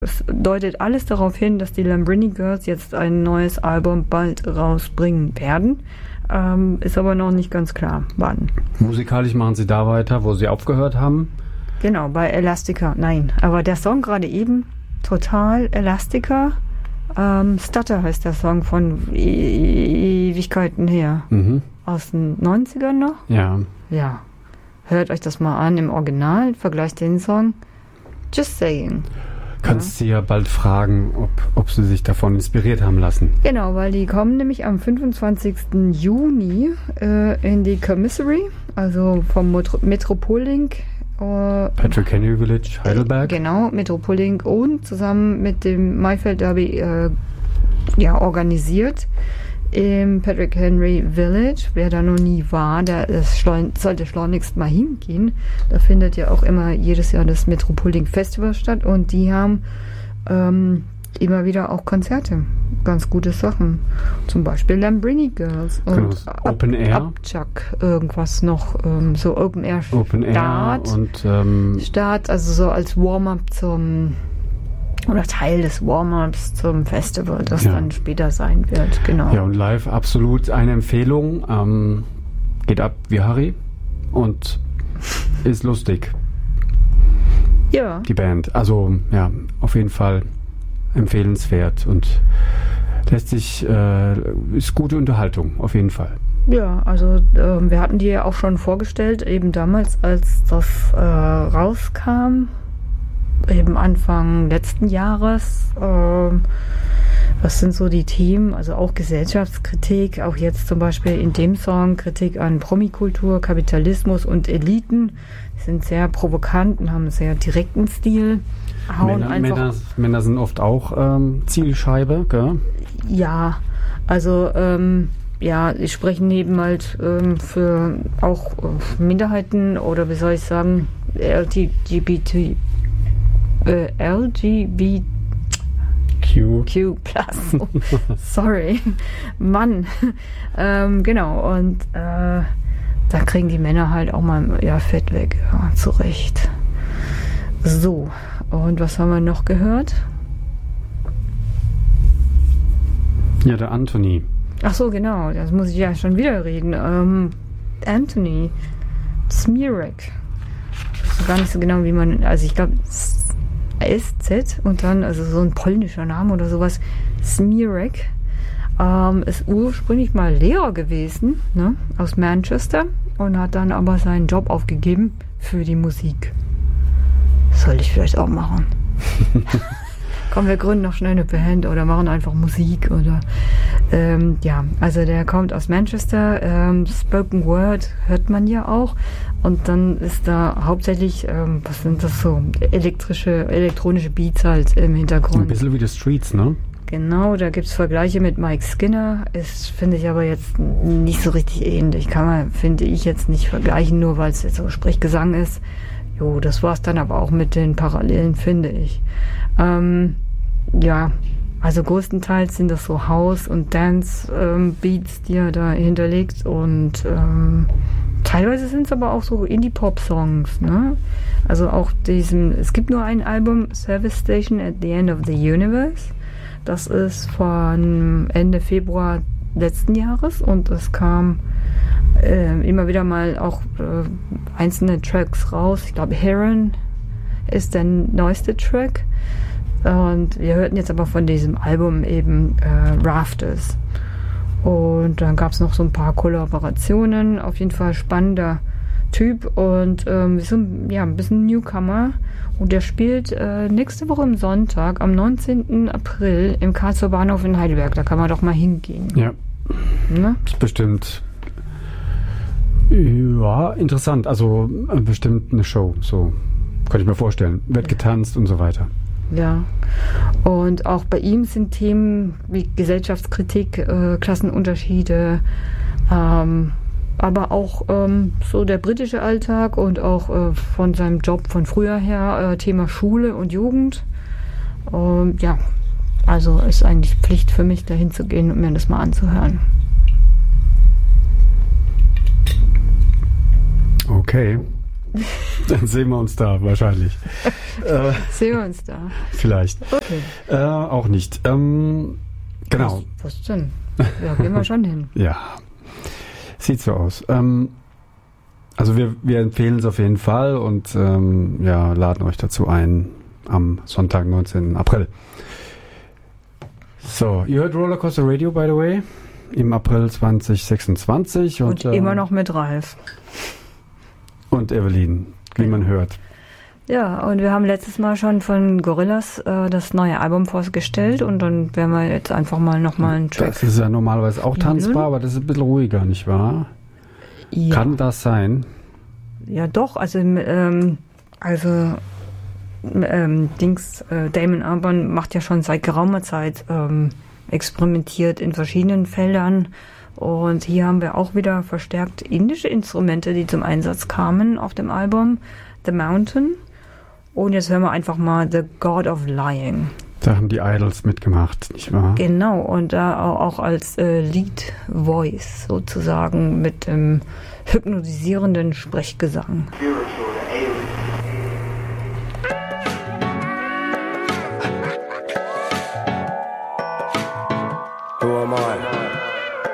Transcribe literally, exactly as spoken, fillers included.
Es deutet alles darauf hin, dass die Lambrini Girls jetzt ein neues Album bald rausbringen werden. Ähm, ist aber noch nicht ganz klar, wann. Musikalisch machen sie da weiter, wo sie aufgehört haben? Genau, bei Elastica. Nein, aber der Song gerade eben, total Elastica. Ähm, Stutter heißt der Song von e- Ewigkeiten her. Mhm. Aus den neunzigern noch? Ja. Ja. Hört euch das mal an im Original, vergleicht den Song. Just saying. Kannst ja. sie ja bald fragen, ob, ob sie sich davon inspiriert haben lassen. Genau, weil die kommen nämlich am fünfundzwanzigsten Juni äh, in die Commissary, also vom Metro- Metropolink. Äh, Patrick Henry Village, Heidelberg. Äh, genau, Metropolink und zusammen mit dem Maifeld Derby äh, ja, organisiert im Patrick Henry Village. Wer da noch nie war, der ist schleun- sollte schleunigst mal hingehen. Da findet ja auch immer jedes Jahr das Metropolink Festival statt und die haben ähm, immer wieder auch Konzerte. Ganz gute Sachen. Zum Beispiel Lambrini Girls und genau, Open Air. Abchuck, irgendwas noch, ähm, so Open Air Start. Open Air und ähm, Start, also so als Warm-up zum oder Teil des Warm-ups zum Festival, das ja. dann später sein wird, genau. Ja, und live absolut eine Empfehlung. Ähm, geht ab wie Harry und ist lustig. Ja. Die Band. Also, ja, auf jeden Fall empfehlenswert und lässt sich, äh, ist gute Unterhaltung, auf jeden Fall. Ja, also äh, wir hatten die ja auch schon vorgestellt, eben damals, als das äh, rauskam. Eben Anfang letzten Jahres. Ähm, was sind so die Themen? Also auch Gesellschaftskritik, auch jetzt zum Beispiel in dem Song Kritik an Promikultur, Kapitalismus und Eliten. Die sind sehr provokant und haben einen sehr direkten Stil. Hauen Männer, einfach, Männer, Männer sind oft auch ähm, Zielscheibe, gell? Ja, also ähm, ja, die sprechen eben halt ähm, für auch äh, Minderheiten oder wie soll ich sagen, L G B T Äh, L G B Q. Q plus. Sorry. Mann. ähm, genau. Und äh, da kriegen die Männer halt auch mal ja, Fett weg. Ja, zurecht. So. Und was haben wir noch gehört? Ja, der Anthony. Ach so, genau. Das muss ich ja schon wieder reden. Ähm, Anthony Smirek. Ich weiß gar nicht so genau, wie man. Also, ich glaube. S Z und dann, also so ein polnischer Name oder sowas, Smirek, ähm, ist ursprünglich mal Lehrer gewesen, ne, aus Manchester und hat dann aber seinen Job aufgegeben für die Musik. Soll ich vielleicht auch machen. Komm, wir gründen noch schnell eine Band oder machen einfach Musik oder ähm, ja, also der kommt aus Manchester, ähm, Spoken Word hört man ja auch und dann ist da hauptsächlich, ähm, was sind das so, elektrische, elektronische Beats halt im Hintergrund. Ein bisschen wie die Streets, ne? Genau, da gibt's Vergleiche mit Mike Skinner, ist, finde ich aber jetzt nicht so richtig ähnlich, kann man, finde ich, jetzt nicht vergleichen, nur weil es jetzt so Sprechgesang ist. Jo, das war's dann aber auch mit den Parallelen, finde ich. Ähm, ja, also größtenteils sind das so House- und Dance-Beats, ähm, die er da hinterlegt und ähm, teilweise sind es aber auch so Indie-Pop-Songs, ne? Also auch diesen, es gibt nur ein Album, Service Station at the End of the Universe. Das ist von Ende Februar letzten Jahres und es kam äh, immer wieder mal auch äh, einzelne Tracks raus. Ich glaube, Heron ist der neueste Track. Und wir hörten jetzt aber von diesem Album eben äh, Rafters. Und dann gab es noch so ein paar Kollaborationen. Auf jeden Fall spannender Typ und ähm, so, ja, ein bisschen Newcomer. Und der spielt äh, nächste Woche am Sonntag, am neunzehnten April im Karlsruher Bahnhof in Heidelberg. Da kann man doch mal hingehen. Ja. Ne? Ist bestimmt ja, interessant. Also äh, bestimmt eine Show. So könnte ich mir vorstellen. Wird getanzt und so weiter. Ja, und auch bei ihm sind Themen wie Gesellschaftskritik, äh, Klassenunterschiede, ähm, aber auch ähm, so der britische Alltag und auch äh, von seinem Job von früher her, äh, Thema Schule und Jugend. Ähm, ja, also ist eigentlich Pflicht für mich, dahin zu gehen und mir das mal anzuhören. Okay. Dann sehen wir uns da wahrscheinlich. äh, sehen wir uns da. Vielleicht. Okay. Äh, auch nicht. Ähm, genau. Was, was denn? Ja, gehen wir schon hin. Ja. Sieht so aus. Ähm, also wir, wir empfehlen es auf jeden Fall und ähm, ja, laden euch dazu ein am Sonntag, neunzehnten April. So, ihr hört Rollercoaster Radio, by the way, im April zwanzig sechsundzwanzig. Und, und immer äh, noch mit Ralf. Und Evelyn, wie man hört. Ja, und wir haben letztes Mal schon von Gorillaz äh, das neue Album vorgestellt und dann werden wir jetzt einfach mal nochmal einen Track. Das ist ja normalerweise auch tanzbar, aber das ist ein bisschen ruhiger, nicht wahr? Ja. Kann das sein? Ja, doch. Also, ähm, also ähm, Dings, äh, Damon Albarn macht ja schon seit geraumer Zeit ähm, experimentiert in verschiedenen Feldern. Und hier haben wir auch wieder verstärkt indische Instrumente, die zum Einsatz kamen auf dem Album The Mountain. Und jetzt hören wir einfach mal The God of Lying. Da haben die Idols mitgemacht, nicht wahr? Genau, und da auch als äh, Lead Voice sozusagen mit dem hypnotisierenden Sprechgesang.